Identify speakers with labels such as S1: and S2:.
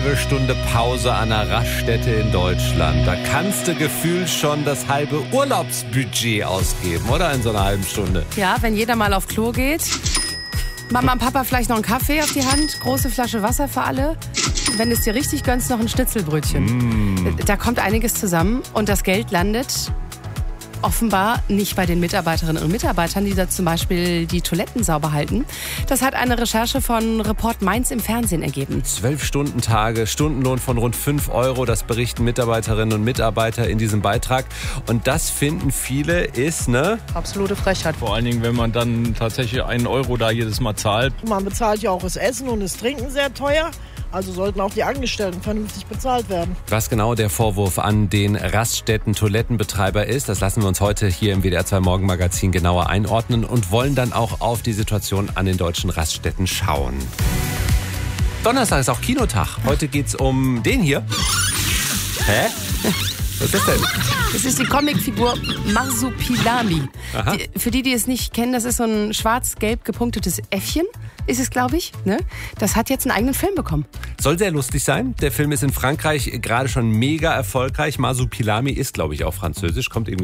S1: halbe Stunde Pause an einer Raststätte in Deutschland. Da kannst du gefühlt schon das halbe Urlaubsbudget ausgeben, oder? In so einer halben Stunde.
S2: Ja, wenn jeder mal auf Klo geht. Mama und Papa vielleicht noch einen Kaffee auf die Hand, große Flasche Wasser für alle. Wenn es dir richtig gönnst, noch ein Schnitzelbrötchen. Da kommt einiges zusammen und das Geld landet offenbar nicht bei den Mitarbeiterinnen und Mitarbeitern, die da zum Beispiel die Toiletten sauber halten. Das hat eine Recherche von Report Mainz im Fernsehen ergeben.
S1: 12-Stunden-Tage, Stundenlohn von rund 5 €, das berichten Mitarbeiterinnen und Mitarbeiter in diesem Beitrag. Und das finden viele ist,
S3: absolute Frechheit.
S4: Vor allen Dingen, wenn man dann tatsächlich 1 € da jedes Mal zahlt.
S5: Man bezahlt ja auch das Essen und das Trinken sehr teuer. Also sollten auch die Angestellten vernünftig bezahlt werden.
S1: Was genau der Vorwurf an den Raststätten-Toilettenbetreiber ist, das lassen wir uns heute hier im WDR 2 Morgenmagazin genauer einordnen und wollen dann auch auf die Situation an den deutschen Raststätten schauen. Donnerstag ist auch Kinotag. Heute geht's um den hier. Hä? Was ist das denn?
S2: Das ist die Comicfigur Marsupilami. Für die es nicht kennen, das ist so ein schwarz-gelb gepunktetes Äffchen, ist es, glaube ich. Ne? Das hat jetzt einen eigenen Film bekommen.
S1: Soll sehr lustig sein. Der Film ist in Frankreich gerade schon mega erfolgreich. Marsupilami ist, glaube ich, auch französisch. Kommt irgendwie